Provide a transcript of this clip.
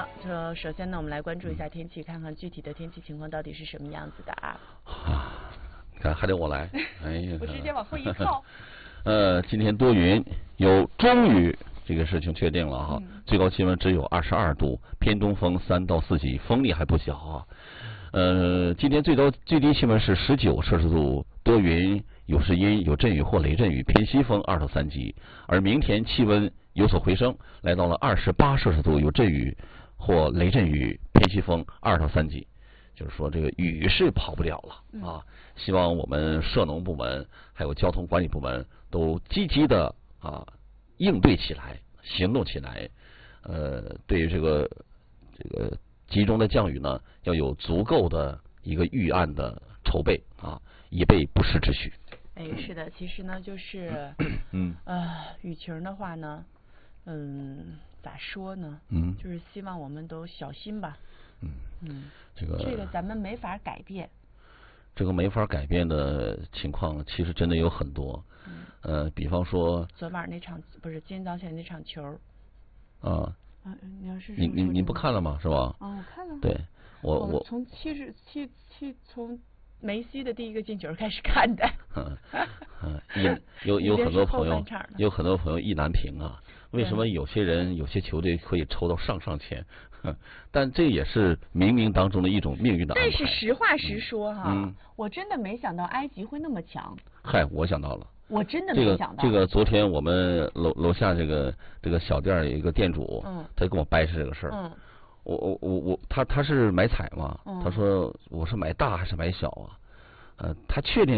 好，首先呢，我们来关注一下天气，看看具体的天气情况到底是什么样子的啊。 你看还得我来，哎呀， 我直接往后一靠。 今天多云，有中雨，这个事情确定了哈。最高气温只有22度，偏东风3到4级，风力还不小啊。今天最低气温是19摄氏度，多云，有时阴，有阵雨或雷阵雨，偏西风2到3级。而明天气温有所回升，来到了28摄氏度，有阵雨或雷阵雨，偏西风2到3级。就是说，这个雨是跑不了了啊！希望我们涉农部门还有交通管理部门都积极的应对起来，行动起来。对于这个集中的降雨呢，要有足够的一个预案的筹备啊，以备不时之需。 哎，是的，其实呢，就是雨情的话呢，咋说呢？就是希望我们都小心吧。这个咱们没法改变。 这个没法改变的情况，其实真的有很多。比方说， 昨晚那场不是今天早上那场球。 你要是你不看了吗？是吧？ 我看了。 对，我从从梅西的第一个进球开始看的。 有很多朋友意难平啊。为什么有些人有些球队可以抽到上签？但这也是冥冥当中的一种命运的安排。 这是实话实说哈。我真的没想到埃及会那么强。 嗨，我想到了。 我真的没想到。 这个昨天我们楼下这个小店有一个店主，他跟我掰扯这个事儿。他是买彩嘛？他说我是买大还是买小啊？他确定。